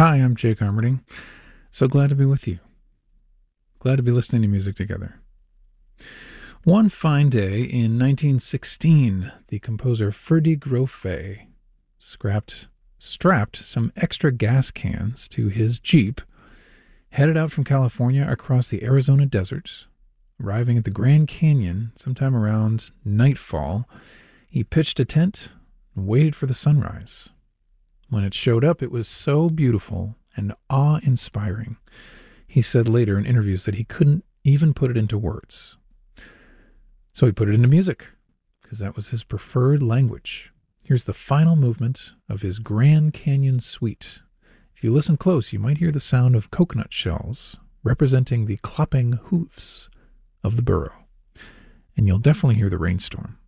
Hi, I'm Jake Armerding. So glad to be with you. Glad to be listening to music together. One fine day in 1916, the composer Ferdi Grofé strapped some extra gas cans to his Jeep, headed out from California across the Arizona desert. Arriving at the Grand Canyon sometime around nightfall, he pitched a tent and waited for the sunrise. When it showed up, it was so beautiful and awe-inspiring. He said later in interviews that he couldn't even put it into words. So he put it into music, because that was his preferred language. Here's the final movement of his Grand Canyon Suite. If you listen close, you might hear the sound of coconut shells, representing the clopping hooves of the burro. And you'll definitely hear the rainstorm.